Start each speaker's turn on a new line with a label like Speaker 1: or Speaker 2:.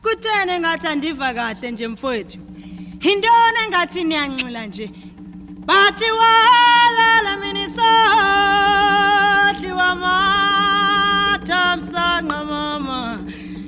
Speaker 1: Kuthene ngathi andiva kahle nje mfowethu. Hindone ngathi niyanxila nje. Bathi wala minisadli wamathamsanqa mama.